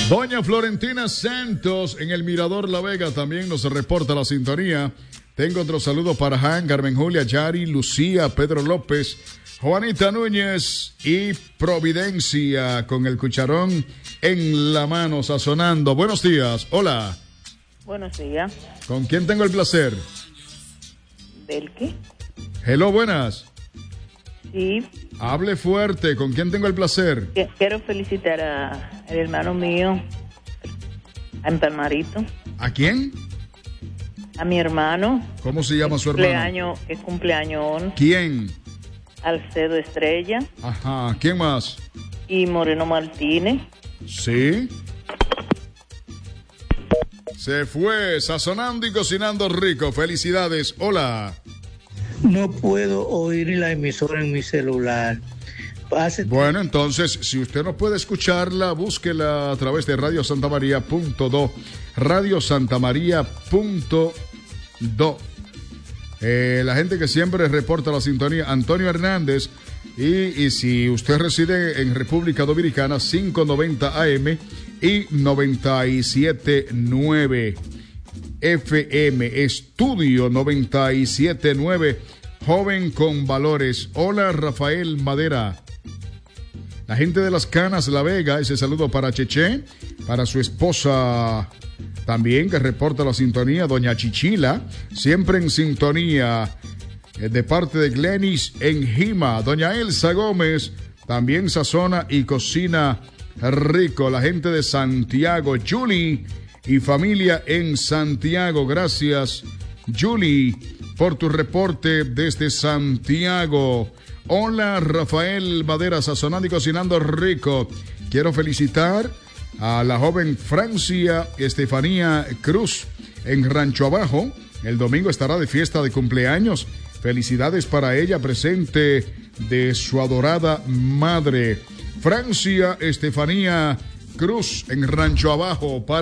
Doña Florentina Santos en el Mirador La Vega también nos reporta la sintonía. Tengo otro saludo para Han, Carmen Julia, Yari, Lucía, Pedro López, Juanita Núñez y Providencia con el cucharón en la mano sazonando. Buenos días, hola. Buenos días. ¿Con quién tengo el placer? ¿Belki? Hello, buenas. Sí. Hable fuerte, ¿con quién tengo el placer? Quiero felicitar al hermano mío, a Emparmarito. ¿A quién? A mi hermano. ¿Cómo se llama su hermano? Es cumpleaños. ¿Quién? Alcedo Estrella. Ajá, ¿quién más? Y Moreno Martínez. Sí. Se fue sazonando y cocinando rico. Felicidades. Hola. No puedo oír la emisora en mi celular. Bueno, entonces, si usted no puede escucharla, búsquela a través de radiosantamaria.do. Radiosantamaria.do. La gente que siempre reporta la sintonía, Antonio Hernández. Y si usted reside en República Dominicana, 590 AM y 97.9 FM, Estudio 97.9, Joven con Valores. Hola, Rafael Madera. La gente de Las Canas, La Vega, ese saludo para Cheche, para su esposa también, que reporta la sintonía, doña Chichila, siempre en sintonía, de parte de Glenis en Jima. Doña Elsa Gómez, también sazona y cocina rico. La gente de Santiago, Julie y familia en Santiago. Gracias, Julie, por tu reporte desde Santiago. Hola, Rafael Madera, sazonando y cocinando rico. Quiero felicitar a la joven Francia Estefanía Cruz en Rancho Abajo. El domingo estará de fiesta de cumpleaños. Felicidades para ella, presente de su adorada madre. Francia Estefanía Cruz en Rancho Abajo.